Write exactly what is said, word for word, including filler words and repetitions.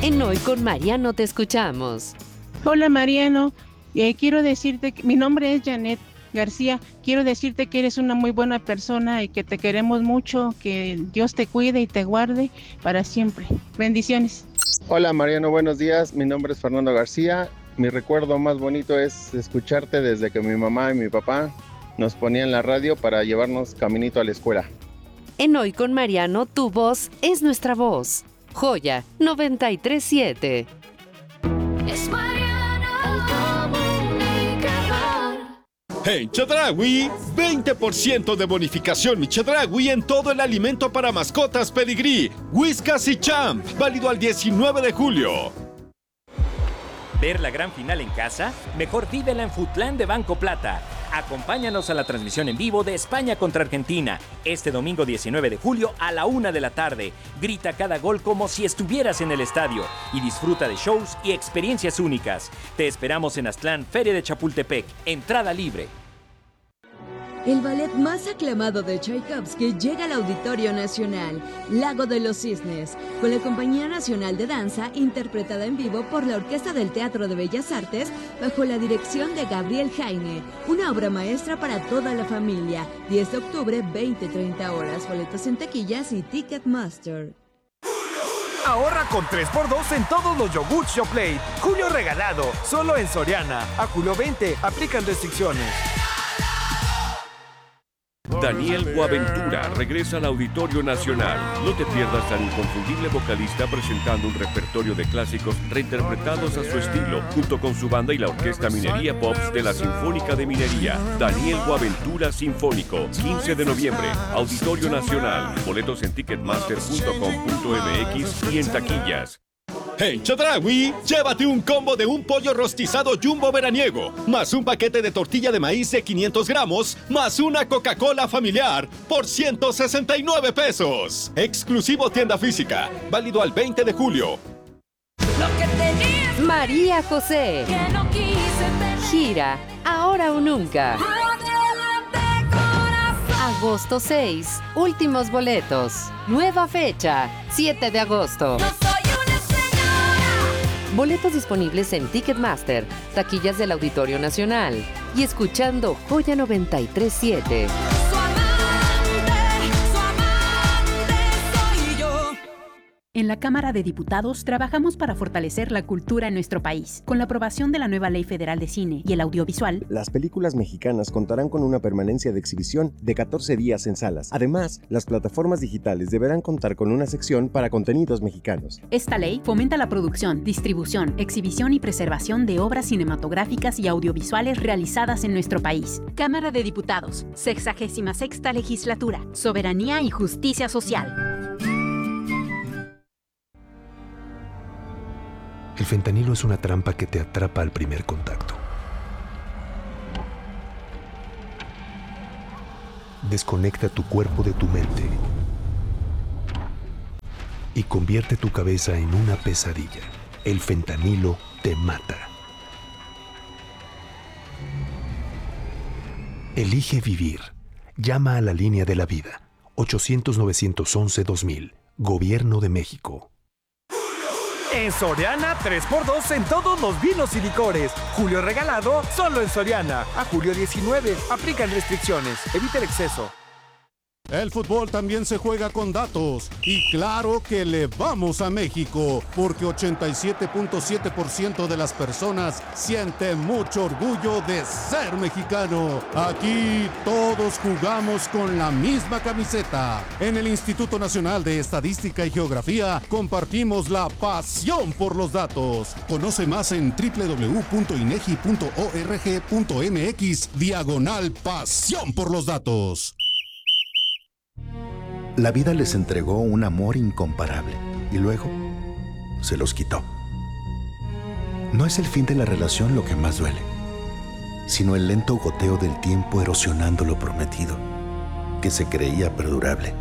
En Hoy con Mariano te escuchamos. Hola Mariano, eh, quiero decirte que mi nombre es Janet García. Quiero decirte que eres una muy buena persona y que te queremos mucho, que Dios te cuide y te guarde para siempre. Bendiciones. Hola Mariano, buenos días. Mi nombre es Fernando García. Mi recuerdo más bonito es escucharte desde que mi mamá y mi papá nos ponían la radio para llevarnos caminito a la escuela. En Hoy con Mariano, tu voz es nuestra voz. Joya noventa y tres siete. Es Mariano el comunicador. En Chedraui, veinte por ciento de bonificación Chedraui en todo el alimento para mascotas Pedigrí, Whiskas y Champ, válido al diecinueve de julio. ¿Ver la gran final en casa? Mejor vívela en Foodland de Banco Plata. Acompáñanos a la transmisión en vivo de España contra Argentina, este domingo diecinueve de julio a la una de la tarde. Grita cada gol como si estuvieras en el estadio y disfruta de shows y experiencias únicas. Te esperamos en Aztlán, Feria de Chapultepec. Entrada libre. El ballet más aclamado de Tchaikovsky llega al Auditorio Nacional, Lago de los Cisnes, con la Compañía Nacional de Danza, interpretada en vivo por la Orquesta del Teatro de Bellas Artes, bajo la dirección de Gabriel Jaime. Una obra maestra para toda la familia. diez de octubre, veinte a treinta horas. Boletos en taquillas y Ticketmaster. Ahorra con tres por dos en todos los yogurts Yoplait. Julio regalado, solo en Soriana. A julio veinte, aplican restricciones. Daniel Boaventura regresa al Auditorio Nacional. No te pierdas al inconfundible vocalista presentando un repertorio de clásicos reinterpretados a su estilo, junto con su banda y la Orquesta Minería Pops de la Sinfónica de Minería. Daniel Boaventura Sinfónico, quince de noviembre, Auditorio Nacional. Boletos en ticketmaster punto com punto m x y en taquillas. En Chedraui, llévate un combo de un pollo rostizado jumbo veraniego, más un paquete de tortilla de maíz de quinientos gramos, más una Coca-Cola familiar por ciento sesenta y nueve pesos. Exclusivo tienda física, válido al veinte de julio. Lo que tenías María José. que no quise tener. Gira Ahora o Nunca. Adelante, corazón. Agosto seis. Últimos boletos. Nueva fecha. siete de agosto. No soy una señora. Boletos disponibles en Ticketmaster, taquillas del Auditorio Nacional y escuchando Joya noventa y tres siete. Su amante, su amante soy yo. En la Cámara de Diputados trabajamos para fortalecer la cultura en nuestro país. Con la aprobación de la nueva Ley Federal de Cine y el Audiovisual, las películas mexicanas contarán con una permanencia de exhibición de catorce días en salas. Además, las plataformas digitales deberán contar con una sección para contenidos mexicanos. esta ley fomenta la producción, distribución, exhibición y preservación de obras cinematográficas y audiovisuales realizadas en nuestro país. Cámara de Diputados, sexagésima sexta Legislatura, Soberanía y Justicia Social. El fentanilo es una trampa que te atrapa al primer contacto. Desconecta tu cuerpo de tu mente y convierte tu cabeza en una pesadilla. El fentanilo te mata. Elige vivir. Llama a la línea de la vida. ochocientos, novecientos once, dos mil. Gobierno de México. En Soriana, tres por dos en todos los vinos y licores. Julio regalado, solo en Soriana. A julio diecinueve, aplican restricciones. Evita el exceso. El fútbol también se juega con datos. Y claro que le vamos a México, porque ochenta y siete punto siete por ciento de las personas sienten mucho orgullo de ser mexicano. Aquí todos jugamos con la misma camiseta. En el Instituto Nacional de Estadística y Geografía compartimos la pasión por los datos. Conoce más en doble u doble u doble u punto inegi punto org punto mx diagonal pasión por los datos. La vida les entregó un amor incomparable y luego se los quitó. No es el fin de la relación lo que más duele, sino el lento goteo del tiempo erosionando lo prometido, que se creía perdurable.